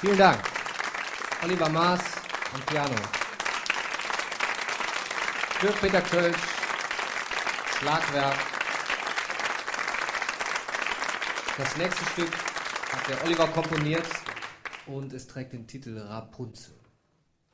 Vielen Dank. Oliver Maas am Piano. Dirk Peter Kölsch, Schlagwerk. Das nächste Stück hat der Oliver komponiert und es trägt den Titel Rapunzel.